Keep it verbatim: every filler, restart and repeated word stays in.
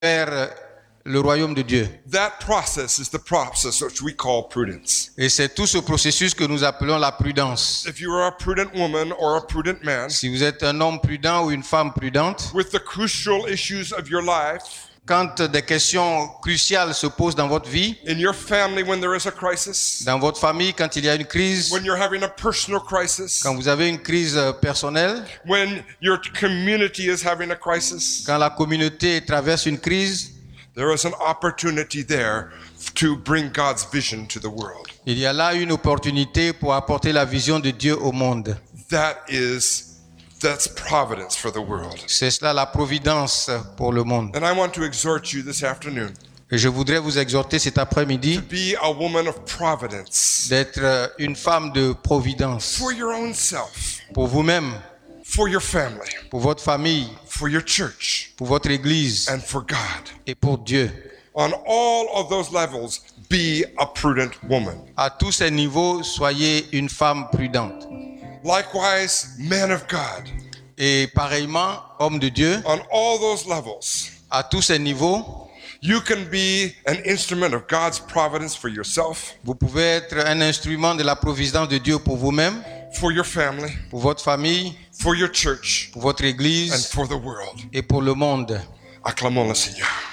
vers le royaume de Dieu. That process is the process which we call prudence. Et c'est tout ce processus que nous appelons la prudence. If you are a prudent woman or a prudent man, Si vous êtes un homme prudent ou une femme prudente, with the crucial issues of your life, quand des questions cruciales se posent dans votre vie, in your family when there is a crisis, dans votre famille quand il y a une crise, when you're having a personal crisis, quand vous avez une crise personnelle, when your community is having a crisis, quand la communauté traverse une crise, there is an opportunity there to bring God's vision to the world. il y a là une opportunité pour apporter la vision de Dieu au monde. That is That's providence for the world. C'est cela la providence pour le monde. And I want to exhort you this afternoon Et je voudrais vous exhorter cet après-midi to be a woman of providence d'être une femme de providence for your own self, pour vous-même, for your family, pour votre famille, for your church, pour votre église and for God. et pour Dieu. On all of those levels, be a prudent woman. À tous ces niveaux, soyez une femme prudente. Likewise, man of God. Et pareillement, homme de Dieu, On all those levels, à tous ces niveaux, you can be an instrument of God's providence for yourself, vous pouvez être un instrument de la providence de Dieu pour vous-même, for your family, pour votre famille, for your church, pour votre and église for the world. et pour le monde. Acclamons le Seigneur.